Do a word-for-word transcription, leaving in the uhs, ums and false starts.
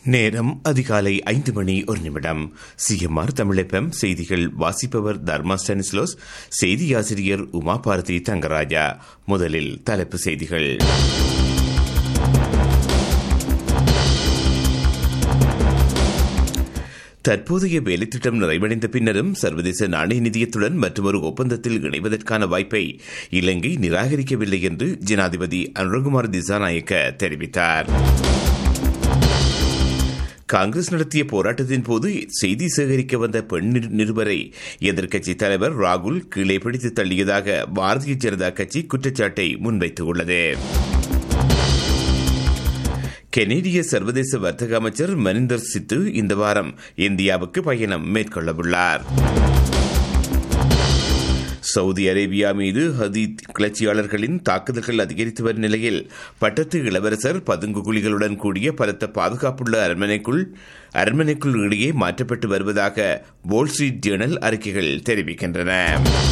நேரம் அதிகாலை ஐந்து மணி ஒரு நிமிடம். சிஎம்ஆர் தமிழப்பம் செய்திகள் வாசிப்பவர் தர்மா ஸ்டானிஸ்லோஸ். செய்தி ஆசிரியர் உமா பாரதி தங்கராஜா. முதலில் தலைப்பு செய்திகள். தற்போதைய வேலைத்திட்டம் நிறைவடைந்த பின்னரும் சர்வதேச நாணய நிதியத்துடன் மற்றொரு ஒப்பந்தத்தில் இணைவதற்கான வாய்ப்பை இலங்கை நிராகரிக்கவில்லை என்று ஜனாதிபதி அனுரகுமார் திசாநாயக்க தெரிவித்தார். காங்கிரஸ் நடத்திய போராட்டத்தின் போது செய்தி சேகரிக்க வந்த பெண் நிருபரை எதிர்க்கட்சித் தலைவர் ராகுல் கீழே பிடித்து தள்ளியதாக பாரதிய ஜனதா கட்சி குற்றச்சாட்டை முன்வைத்துள்ளது. கெனடிய சர்வதேச வர்த்தக அமைச்சர் மனிந்தர் சித்து இந்த வாரம் இந்தியாவுக்கு பயணம் மேற்கொள்ளவுள்ளார். சவுதி அரேபியா மீது ஹதி கிளர்ச்சியாளர்களின் தாக்குதல்கள் அதிகரித்து வரும் நிலையில் பட்டத்து இளவரசர் பதுங்கு குழிகளுடன் கூடிய பலத்த பாதுகாப்புள்ள அரண்மனைக்குள் அரண்மனைக்குள் இடையே மாற்றப்பட்டு வருவதாக வால் ஸ்ட்ரீட் ஜேர்னல் அறிக்கைகள் தெரிவிக்கின்றன.